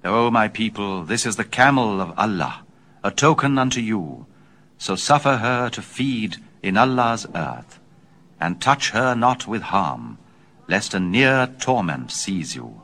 O my people, this is the camel of Allah, a token unto you. So suffer her to feed in Allah's earth, and touch her not with harm, lest a near torment seize you.